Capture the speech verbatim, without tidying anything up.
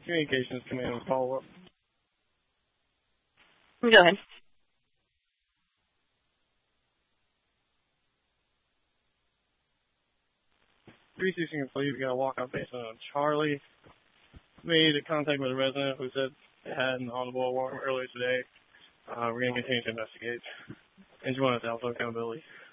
communications command with follow-up. Go ahead. three sixteen complete. We got a walk-out basement on Charlie. Made a contact with a resident who said they had an audible alarm earlier today. Uh, we're going to continue to investigate. Engine one is Alpha Accountability.